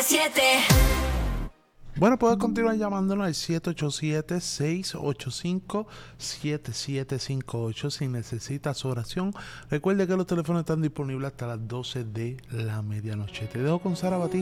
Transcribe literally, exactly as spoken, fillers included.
siete. Bueno, puedes continuar llamándonos al siete ocho siete, seis ocho cinco, siete siete cinco ocho si necesitas oración. Recuerde que los teléfonos están disponibles hasta las doce de la medianoche. Te dejo con Sara Batista.